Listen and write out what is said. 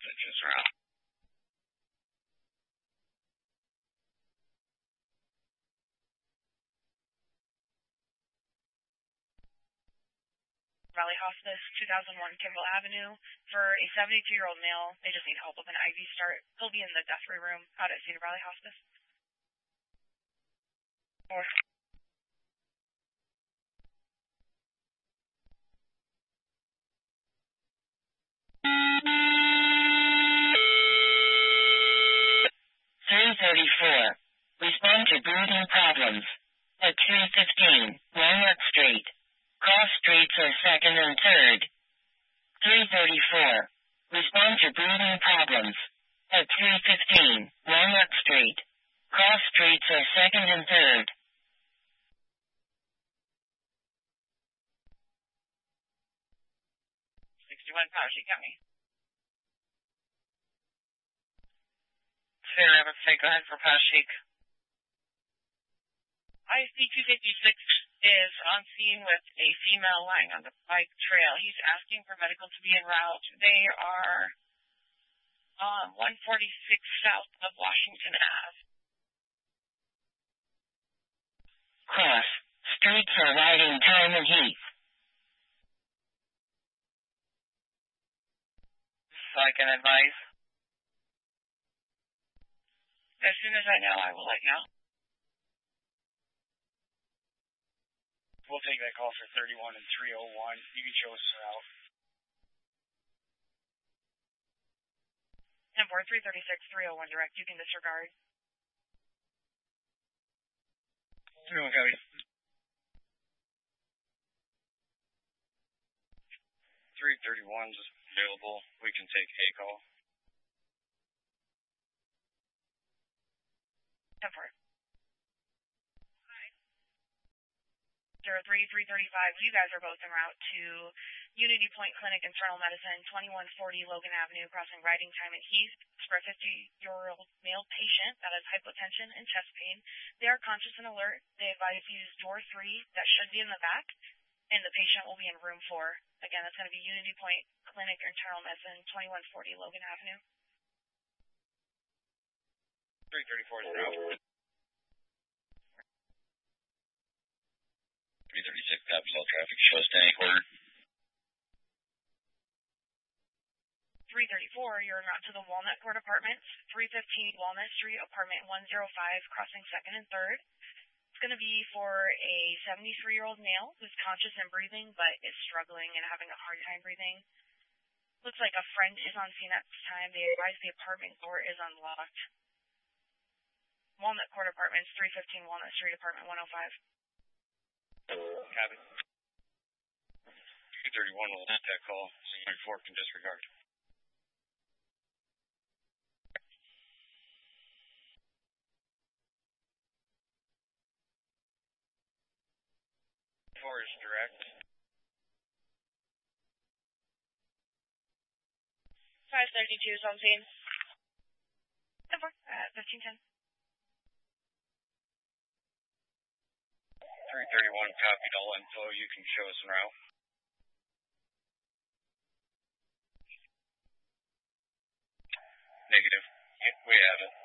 messages around. Valley Hospice, 2001 Kimball Avenue. For a 72-year-old male, they just need help with an IV start. He'll be in the death room out at Cedar Valley Hospice. 4. 334. Respond to breathing problems. At 315, Walnut Street. Cross streets are 2nd and 3rd. 334. Respond to breathing problems. At 315, Walnut Street. Cross streets are 2nd and 3rd. 61 Powashik County. Sarah, let's say go ahead for Powashik. ISP 256 is on scene with a female lying on the bike trail. He's asking for medical to be en route. They are on 146 south of Washington Ave. Cross streets are wide in Tillman Heath. So I can advise. As soon as I know, I will let you know. We'll take that call for 31 and 301. You can show us out. 10-4, 336, 301 direct. You can disregard. 31 copy. 331's available. We can take a call. 10-4. 03-335. You guys are both en route to Unity Point Clinic Internal Medicine, 2140 Logan Avenue, crossing riding time at Heath. It's for a 50-year-old male patient that has hypotension and chest pain. They are conscious and alert. They advise you use door 3 that should be in the back, and the patient will be in room 4. Again, that's going to be Unity Point Clinic Internal Medicine, 2140 Logan Avenue. 334 is out. 336 copies, all traffic shows standing order. 334, you're en route to the Walnut Court Apartments, 315 Walnut Street, apartment 105, crossing 2nd and 3rd. It's going to be for a 73-year-old male who's conscious and breathing, but is struggling and having a hard time breathing. Looks like a friend is on scene at this time. They advise the apartment door is unlocked. Walnut Court Apartments, 315 Walnut Street, apartment 105. Copy. 231 will take that call, so Unit 4 can disregard. Four is direct. 532 is on scene. 10-4 at 1510. 331 copied all info. You can show us en route. Negative. We have it.